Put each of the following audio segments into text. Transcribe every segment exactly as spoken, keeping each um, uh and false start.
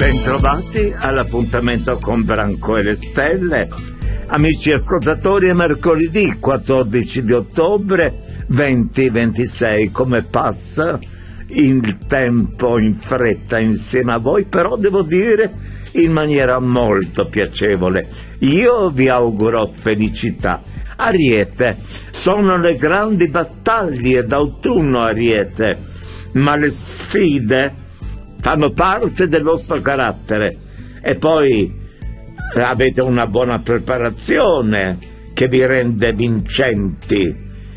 Bentrovati all'appuntamento con Branco e le Stelle. Amici ascoltatori, è mercoledì quattordici di ottobre duemilaventisei. Come passa il tempo in fretta insieme a voi, però devo dire in maniera molto piacevole. Io vi auguro felicità. Ariete, sono le grandi battaglie d'autunno, Ariete, ma le sfide fanno parte del vostro carattere e poi avete una buona preparazione che vi rende vincenti.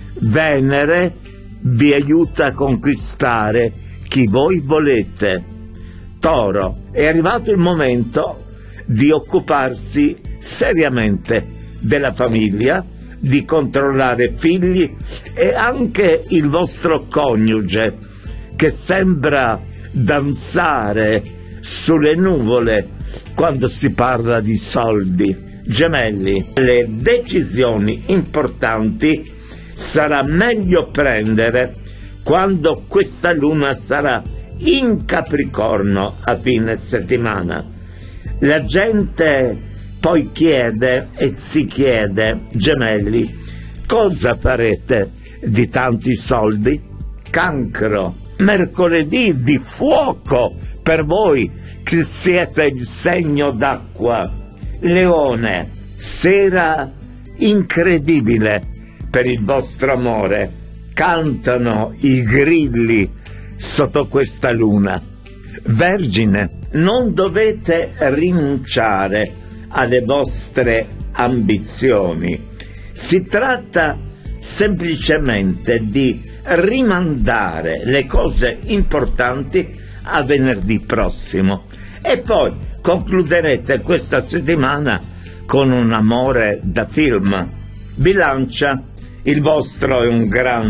Venere vi aiuta a conquistare chi voi volete. Toro, è arrivato il momento di occuparsi seriamente della famiglia, di controllare figli e anche il vostro coniuge che sembra danzare sulle nuvole quando si parla di soldi. Gemelli, le decisioni importanti sarà meglio prendere quando questa luna sarà in Capricorno a fine settimana. La gente poi chiede e si chiede, Gemelli, cosa farete di tanti soldi? Cancro, mercoledì di fuoco per voi che siete il segno d'acqua. Leone, sera incredibile per il vostro amore. Cantano i grilli sotto questa luna. Vergine, non dovete rinunciare alle vostre ambizioni. Si tratta semplicemente di rimandare le cose importanti a venerdì prossimo e poi concluderete questa settimana con un amore da film. Bilancia, il vostro è un gran